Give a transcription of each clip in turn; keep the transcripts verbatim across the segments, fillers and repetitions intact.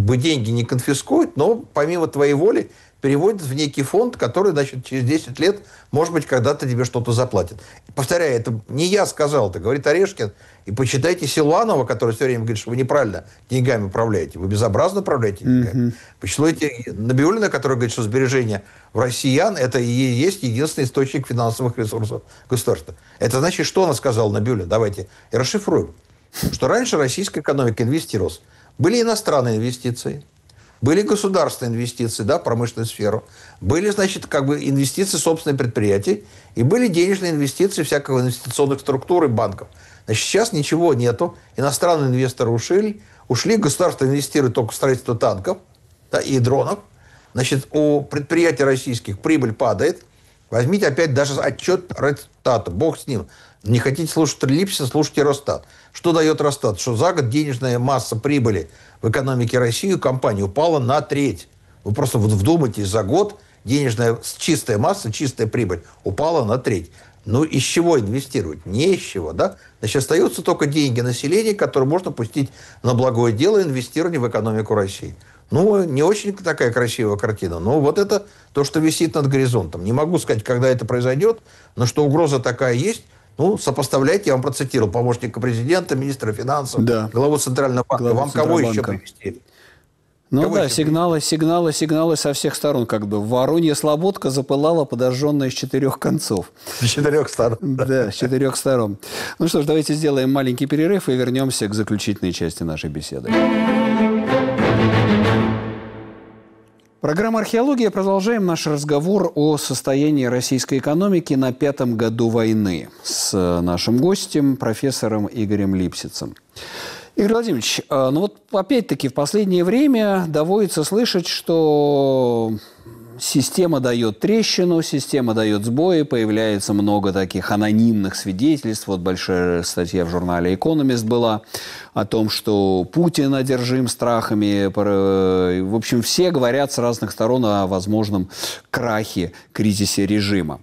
бы деньги не конфискуют, но помимо твоей воли переводят в некий фонд, который, значит, через десять лет, может быть, когда-то тебе что-то заплатит. Повторяю, это не я сказал, это говорит Орешкин. И почитайте Силуанова, который все время говорит, что вы неправильно деньгами управляете. Вы безобразно управляете деньгами. Mm-hmm. Почитайте Набиуллина, который говорит, что сбережения в россиян – это и есть единственный источник финансовых ресурсов государства. Это значит, что она сказала, Набиуллина? Давайте и расшифруем. Что раньше российская экономика инвестировалась. Были иностранные инвестиции. Были государственные инвестиции, да, в промышленную сферу. Были, значит, как бы инвестиции в собственные предприятия. И были денежные инвестиции всякого инвестиционных структур и банков. Значит, сейчас ничего нету. Иностранные инвесторы ушли. Ушли, государство инвестирует только в строительство танков, да, и дронов. Значит, у предприятий российских прибыль падает. Возьмите опять даже отчет Росстата. Бог с ним. Не хотите слушать Липсина, слушайте Росстат. Что дает Росстат? Что за год денежная масса прибыли в экономике России у компании упала на треть. Вы просто вдумайтесь, за год денежная чистая масса, чистая прибыль упала на треть. Ну, из чего инвестировать? Не из чего, да? Значит, остаются только деньги населения, которые можно пустить на благое дело инвестирования в экономику России. Ну, не очень такая красивая картина. Но вот это то, что висит над горизонтом. Не могу сказать, когда это произойдет, но что угроза такая есть. Ну, сопоставляйте, я вам процитировал помощника президента, министра финансов, да. главу Центрального банка. Главу вам кого еще привести? Ну кого да, сигналы, сигналы, сигналы со всех сторон. Как бы Воронья слободка запылала, подожженная с четырех концов. С четырех сторон. Да, с четырех сторон. Ну что ж, давайте сделаем маленький перерыв и вернемся к заключительной части нашей беседы. Программа «Археология». Продолжаем наш разговор о состоянии российской экономики на пятом году войны с нашим гостем, профессором Игорем Липсицем. Игорь Владимирович, ну вот опять-таки в последнее время доводится слышать, что система дает трещину, система дает сбои, появляется много таких анонимных свидетельств. Вот большая статья в журнале «Экономист» была о том, что Путин одержим страхами. В общем, все говорят с разных сторон о возможном крахе, кризисе режима.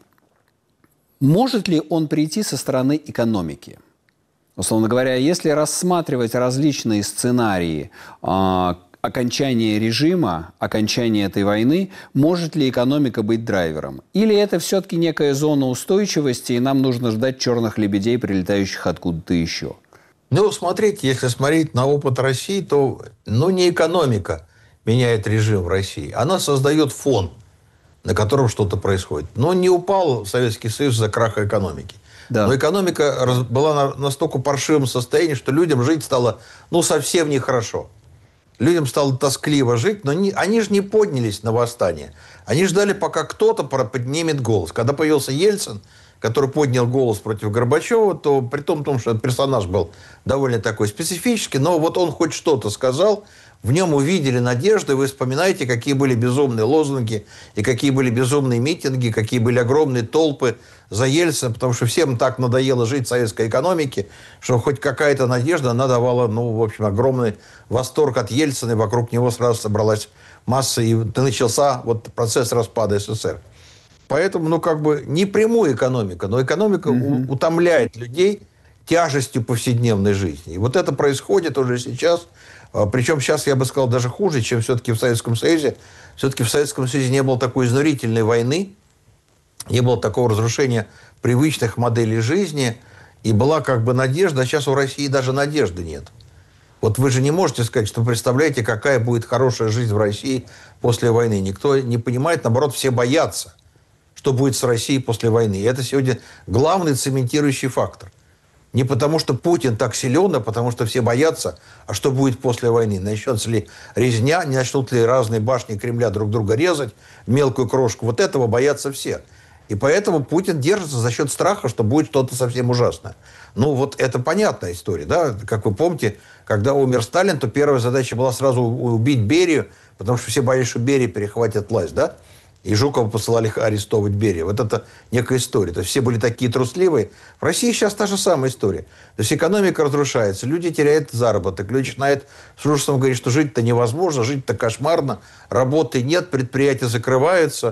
Может ли он прийти со стороны экономики? Условно говоря, если рассматривать различные сценарии э, окончания режима, окончания этой войны, может ли экономика быть драйвером? Или это все-таки некая зона устойчивости, и нам нужно ждать черных лебедей, прилетающих откуда-то еще? Ну, смотрите, если смотреть на опыт России, то ну, не экономика меняет режим в России. Она создает фон, на котором что-то происходит. Но не упал Советский Союз из-за краха экономики. Да. Но экономика была на настолько паршивом состоянии, что людям жить стало ну, совсем нехорошо. Людям стало тоскливо жить, но не, они же не поднялись на восстание. Они ждали, пока кто-то поднимет голос. Когда появился Ельцин, который поднял голос против Горбачева, то при том, том, что этот персонаж был довольно такой специфический, но вот он хоть что-то сказал, в нем увидели надежды. Вы вспоминаете, какие были безумные лозунги, и какие были безумные митинги, какие были огромные толпы за Ельцина, потому что всем так надоело жить в советской экономике, что хоть какая-то надежда, она давала, ну, в общем, огромный восторг от Ельцина, и вокруг него сразу собралась масса, и начался вот процесс распада СССР. Поэтому, ну, как бы, не прямую экономика, но экономика mm-hmm. утомляет людей тяжестью повседневной жизни. И вот это происходит уже сейчас. Причем сейчас, я бы сказал, даже хуже, чем все-таки в Советском Союзе. Все-таки в Советском Союзе не было такой изнурительной войны, не было такого разрушения привычных моделей жизни, и была как бы надежда, а сейчас у России даже надежды нет. Вот вы же не можете сказать, что представляете, какая будет хорошая жизнь в России после войны. Никто не понимает, наоборот, все боятся, что будет с Россией после войны. И это сегодня главный цементирующий фактор. Не потому, что Путин так силен, а потому, что все боятся, а что будет после войны. Начнется ли резня, не начнут ли разные башни Кремля друг друга резать, мелкую крошку. Вот этого боятся все. И поэтому Путин держится за счет страха, что будет что-то совсем ужасное. Ну, вот это понятная история, да. Как вы помните, когда умер Сталин, то первая задача была сразу убить Берию, потому что все боялись, что Берия перехватит власть, да. И Жукова посылали арестовывать Берию. Вот это некая история. То есть все были такие трусливые. В России сейчас та же самая история. То есть экономика разрушается, люди теряют заработок, люди начинают с ужасом говорить, что жить-то невозможно, жить-то кошмарно, работы нет, предприятия закрываются,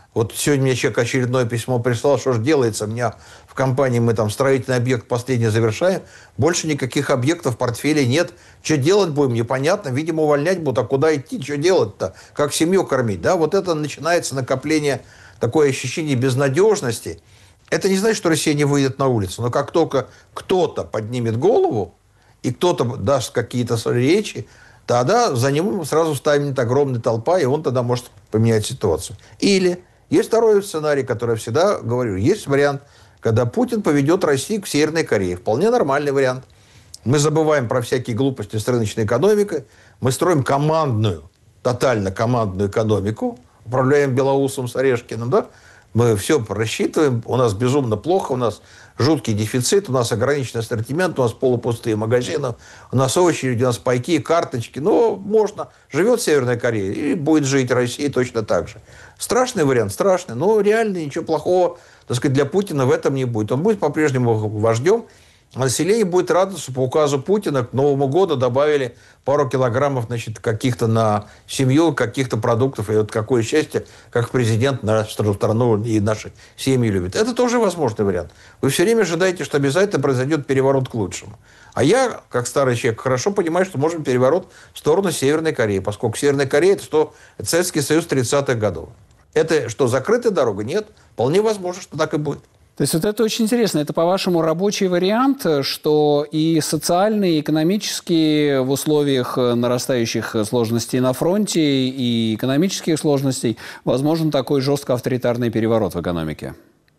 Вот сегодня мне человек очередное письмо прислал, что же делается. У меня в компании мы там строительный объект последний завершаем. Больше никаких объектов в портфеле нет. Что делать будем, непонятно. Видимо, увольнять будут. А куда идти, что делать-то? Как семью кормить? Да, вот это начинается накопление, такое ощущение безнадежности. Это не значит, что Россия не выйдет на улицу. Но как только кто-то поднимет голову, и кто-то даст какие-то речи, тогда за ним сразу станет огромная толпа, и он тогда может поменять ситуацию. Или есть второй сценарий, который я всегда говорю. Есть вариант, когда Путин поведет Россию к Северной Корее. Вполне нормальный вариант. Мы забываем про всякие глупости с рыночной экономикой. Мы строим командную, тотально командную экономику. Управляем Белоусом с Орешкиным, да? Мы все рассчитываем. У нас безумно плохо. У нас жуткий дефицит. У нас ограниченный ассортимент. У нас полупустые магазины. У нас очереди, у нас пайки, карточки. Но можно. Живет Северная Корея. И будет жить Россия точно так же. Страшный вариант, страшный. Но реально ничего плохого, так сказать, для Путина в этом не будет. Он будет по-прежнему вождем. А население будет радоваться. По указу Путина к Новому году добавили пару килограммов, значит, каких-то на семью, каких-то продуктов. И вот какое счастье, как президент нашу страну и наши семьи любит. Это тоже возможный вариант. Вы все время ожидаете, что обязательно произойдет переворот к лучшему. А я, как старый человек, хорошо понимаю, что можем переворот в сторону Северной Кореи. Поскольку Северная Корея – это что? Это Советский Союз тридцатых годов. Это что, закрытая дорога? Нет. Вполне возможно, что так и будет. То есть вот это очень интересно. Это, по-вашему, рабочий вариант, что и социальные, и экономические в условиях нарастающих сложностей на фронте и экономических сложностей возможен такой жестко авторитарный переворот в экономике?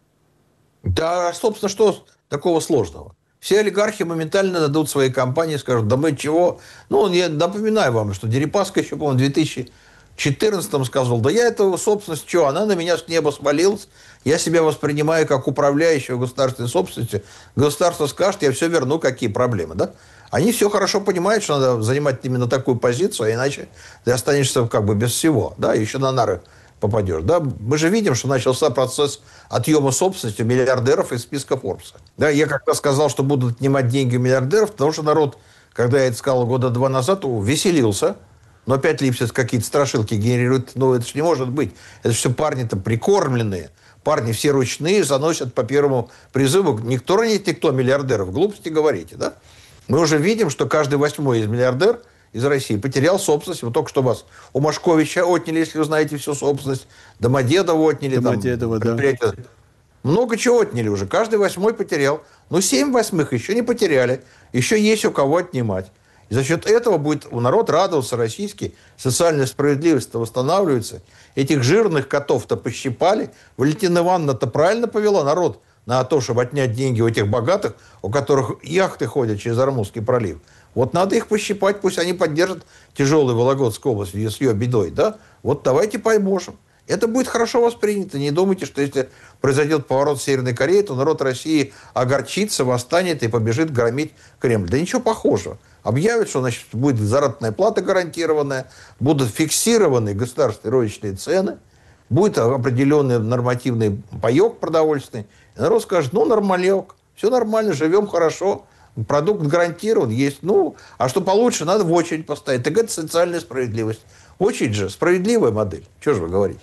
Да, собственно, что такого сложного? Все олигархи моментально дадут свои компании, скажут, да мы чего? Ну, я напоминаю вам, что Дерипаска еще, по-моему, в две тысячи четырнадцатом сказал, да я эту собственность, что, она на меня с неба свалилась, я себя воспринимаю как управляющего государственной собственностью, государство скажет, я все верну, какие проблемы, да? Они все хорошо понимают, что надо занимать именно такую позицию, а иначе ты останешься как бы без всего, да, еще на нары попадешь, да? Мы же видим, что начался процесс отъема собственности миллиардеров из списка Форбса. Да, я как-то сказал, что будут отнимать деньги у миллиардеров, потому что народ, когда я это сказал года два назад, веселился. Но опять Липсиц какие-то страшилки генерирует. Ну, это же не может быть. Это все парни-то прикормленные. Парни все ручные, заносят по первому призыву. Никто не никто миллиардеров. Глупости говорите, да? Мы уже видим, что каждый восьмой из миллиардер из России потерял собственность. Вот только что вас у Машковича отняли, если вы знаете всю собственность. Домодедова отняли. Домодедова, там, да. Много чего отняли уже. Каждый восьмой потерял. Но семь восьмых еще не потеряли. Еще есть у кого отнимать. И за счет этого будет у народа радоваться российский, социальная справедливость восстанавливается. Этих жирных котов-то пощипали. Валентина Ивановна-то правильно повела народ на то, чтобы отнять деньги у этих богатых, у которых яхты ходят через Ормузский пролив. Вот надо их пощипать, пусть они поддержат тяжелую Вологодскую область с ее бедой. Да? Вот давайте поможем. Это будет хорошо воспринято. Не думайте, что если произойдет поворот в Северной Корее, то народ России огорчится, восстанет и побежит громить Кремль. Да ничего похожего. Объявят, что, значит, будет заработная плата гарантированная, будут фиксированы государственные розничные цены, будет определенный нормативный паек продовольственный. И народ скажет, ну, нормалек, все нормально, живем хорошо, продукт гарантирован, есть. Ну, а что получше, надо в очередь поставить. Так это социальная справедливость. Очередь же справедливая модель. Что же вы говорите?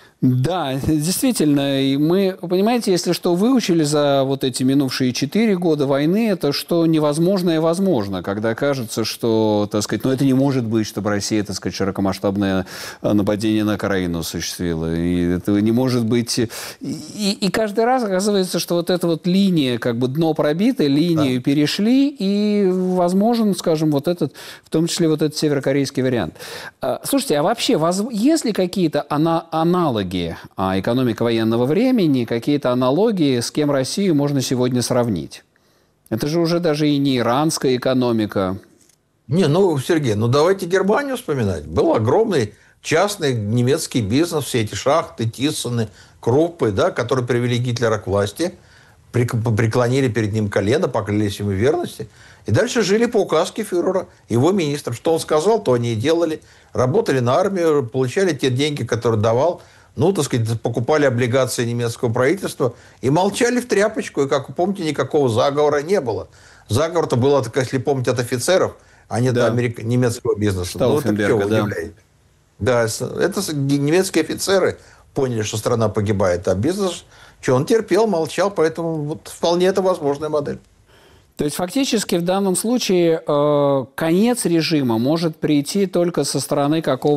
Да, действительно. И мы, понимаете, если что выучили за вот эти минувшие четыре года войны, это что невозможное возможно, когда кажется, что, так сказать, ну это не может быть, чтобы Россия, так сказать, широкомасштабное нападение на Украину осуществила. И это не может быть. И, и каждый раз оказывается, что вот эта вот линия, как бы дно пробито, линию да. перешли, и возможен, скажем, вот этот, в том числе вот этот северокорейский вариант. Слушайте, а вообще, есть ли какие-то аналоги а экономика военного времени, какие-то аналогии, с кем Россию можно сегодня сравнить? Это же уже даже и не иранская экономика. Не, ну, Сергей, ну давайте Германию вспоминать. Был огромный частный немецкий бизнес, все эти шахты, Тиссены, Круппы, да, которые привели Гитлера к власти, преклонили перед ним колено, поклялись ему верности. И дальше жили по указке фюрера, его министров. Что он сказал, то они и делали. Работали на армию, получали те деньги, которые давал. Ну, так сказать, покупали облигации немецкого правительства и молчали в тряпочку. И, как вы помните, никакого заговора не было. Заговор-то был, если помните, от офицеров, а не да. от америк... немецкого бизнеса. Ну, так чего вы удивляете? Да, это немецкие офицеры поняли, что страна погибает, а бизнес, что он терпел, молчал, поэтому вот вполне это возможная модель. То есть фактически в данном случае э, конец режима может прийти только со стороны какого